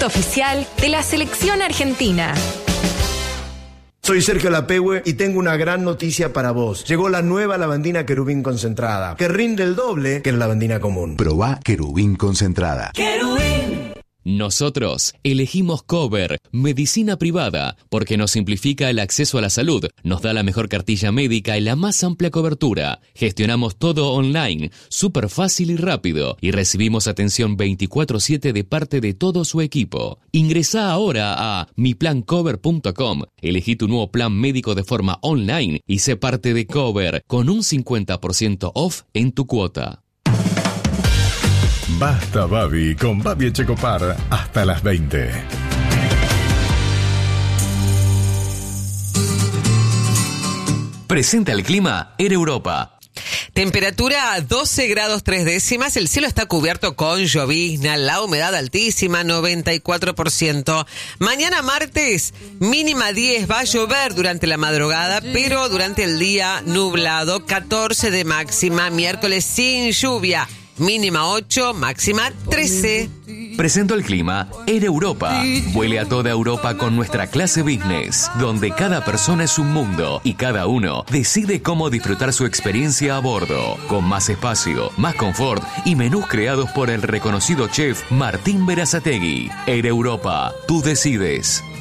oficial de la selección argentina. Soy Sergio Lapehue y tengo una gran noticia para vos. Llegó la nueva lavandina Querubín concentrada, que rinde el doble que la lavandina común. Probá Querubín concentrada. ¡Querubín! Nosotros elegimos Cover, medicina privada, porque nos simplifica el acceso a la salud, nos da la mejor cartilla médica y la más amplia cobertura. Gestionamos todo online, súper fácil y rápido, y recibimos atención 24/7 de parte de todo su equipo. Ingresá ahora a miplancover.com, elegí tu nuevo plan médico de forma online y sé parte de Cover, con un 50% off en tu cuota. Basta Babi con Babi Echecopar hasta las 20. Presenta el clima Air Europa. Temperatura 12 grados 3 décimas, el cielo está cubierto con llovizna, la humedad altísima, 94%. Mañana martes, mínima 10, va a llover durante la madrugada, pero durante el día nublado, 14 de máxima. Miércoles sin lluvia, mínima 8, máxima 13. Presento el clima Air Europa. Vuele a toda Europa con nuestra clase business, donde cada persona es un mundo y cada uno decide cómo disfrutar su experiencia a bordo, con más espacio, más confort y menús creados por el reconocido chef Martín Berazategui. Air Europa, tú decides.